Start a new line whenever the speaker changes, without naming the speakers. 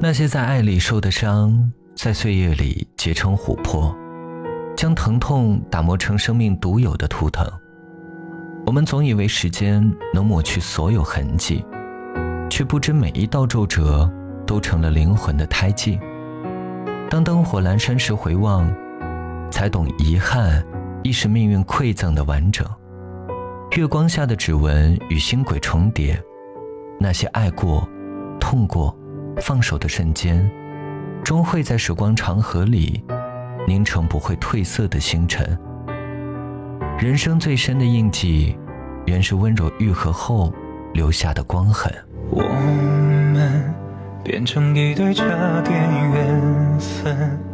那些在爱里受的伤，在岁月里结成琥珀，将疼痛打磨成生命独有的图腾。我们总以为时间能抹去所有痕迹，却不知每一道皱褶都成了灵魂的胎记。当灯火阑珊时回望，才懂遗憾亦是命运馈赠的完整。月光下的指纹与星轨重叠，那些爱过、痛过、放手的瞬间，终会在时光长河里凝成不会褪色的星辰。人生最深的印记，原是温柔愈合后留下的光痕。
我们变成一对差点缘分，